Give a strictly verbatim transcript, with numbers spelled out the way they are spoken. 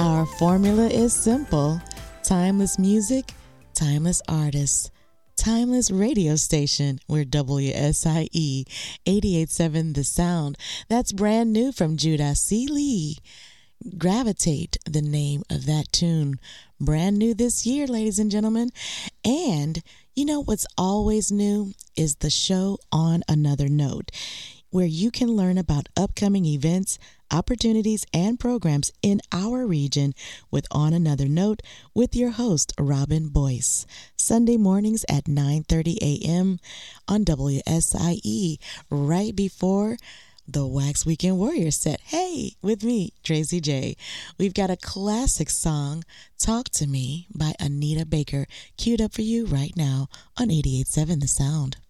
Our formula is simple: timeless music, timeless artists, timeless radio station. We're W S I E eighty-eight point seven The Sound. That's brand new from Judah C. Lee. Gravitate, the name of that tune. Brand new this year, ladies and gentlemen. And you know what's always new is the show On Another Note, where you can learn about upcoming events, opportunities, and programs in our region with On Another Note with your host, Robin Boyce. Sunday mornings at nine thirty a.m. on W S I E, right before the Wax Weekend Warrior set. Hey, with me, Tracy J. We've got a classic song, Talk to Me by Anita Baker, queued up for you right now on eighty-eight point seven The Sound.